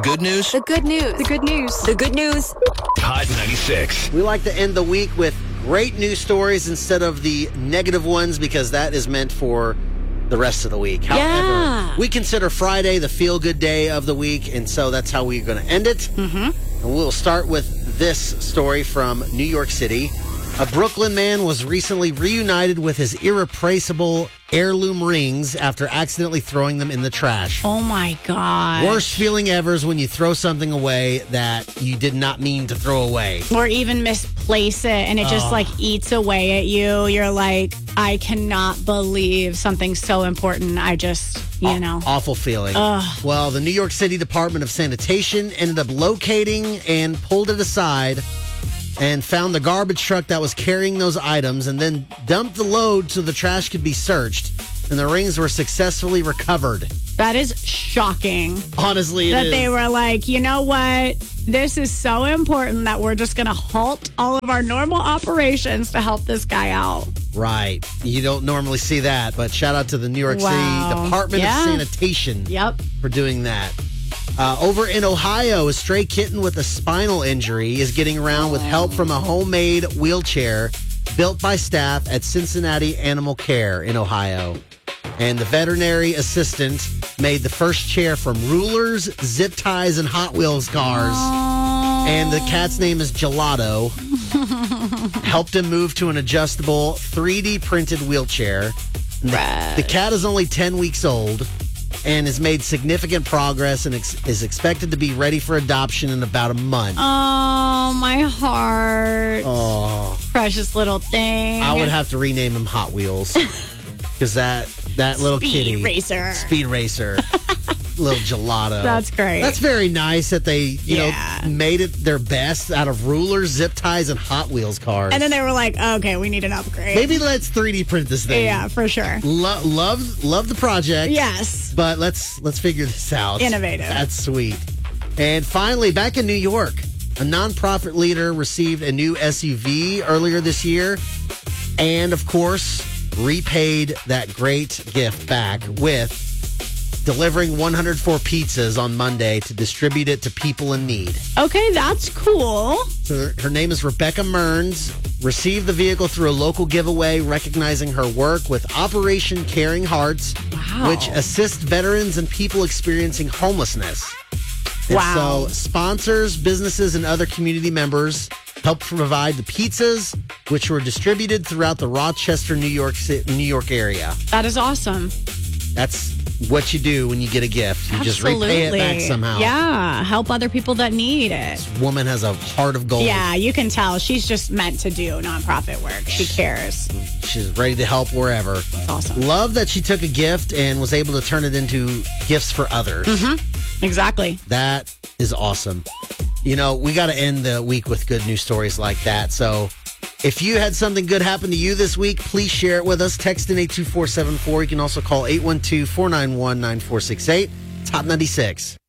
good news? The good news. The good news. The good news. Hot 96. We like to end the week with great news stories instead of the negative ones because that is meant for the rest of the week. However, we consider Friday the feel-good day of the week, and so that's how we're going to end it. Mm-hmm. And we'll start with this story from New York City. A Brooklyn man was recently reunited with his irreplaceable heirloom rings after accidentally throwing them in the trash. Oh, my God. Worst feeling ever is when you throw something away that you did not mean to throw away. Or even misplace it and it just eats away at you. You're like, I cannot believe something so important. I just, Awful feeling. Well, the New York City Department of Sanitation ended up locating and pulled it aside and found the garbage truck that was carrying those items and then dumped the load so the trash could be searched. And the rings were successfully recovered. That is shocking. Honestly, that they were like, you know what? This is so important that we're just going to halt all of our normal operations to help this guy out. Right. You don't normally see that, but shout out to the New York City Department of Sanitation for doing that. Over in Ohio, a stray kitten with a spinal injury is getting around with help from a homemade wheelchair built by staff at Cincinnati Animal Care in Ohio. And the veterinary assistant made the first chair from rulers, zip ties, and Hot Wheels cars. And the cat's name is Gelato. Helped him move to an adjustable 3D printed wheelchair. The cat is only 10 weeks old and has made significant progress and is expected to be ready for adoption in about a month. Oh, my heart. Oh. Precious little thing. I would have to rename him Hot Wheels because that little kitty. Speed Racer. Little Gelato. That's great. That's very nice that they, made it their best out of rulers, zip ties, and Hot Wheels cars. And then they were like, okay, we need an upgrade. Maybe let's 3D print this thing. Yeah, for sure. Love the project. Yes. But let's figure this out. Innovative. That's sweet. And finally, back in New York, a nonprofit leader received a new SUV earlier this year. And, of course, repaid that great gift back with delivering 104 pizzas on Monday to distribute it to people in need. Okay, that's cool. So her name is Rebecca Mearns. Received the vehicle through a local giveaway recognizing her work with Operation Caring Hearts, which assists veterans and people experiencing homelessness. And so sponsors, businesses, and other community members helped provide the pizzas, which were distributed throughout the Rochester, New York area. That is awesome. That's what you do when you get a gift. You just repay it back somehow. Yeah, help other people that need it. This woman has a heart of gold. Yeah, you can tell. She's just meant to do nonprofit work. She cares. She's ready to help wherever. That's awesome. Love that she took a gift and was able to turn it into gifts for others. Mm-hmm. Exactly. That is awesome. We got to end the week with good news stories like that. So if you had something good happen to you this week, please share it with us. Text in 82474. You can also call 812-491-9468. Top 96.